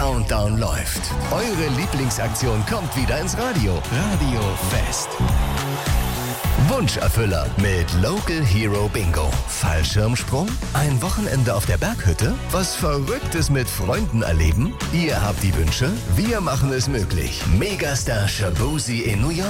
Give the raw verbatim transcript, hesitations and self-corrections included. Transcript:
Countdown läuft. Eure Lieblingsaktion kommt wieder ins Radio. Radio Fest. Wunscherfüller mit Local Hero Bingo. Fallschirmsprung? Ein Wochenende auf der Berghütte? Was Verrücktes mit Freunden erleben? Ihr habt die Wünsche, wir machen es möglich. Megastar Shaboozey in New York.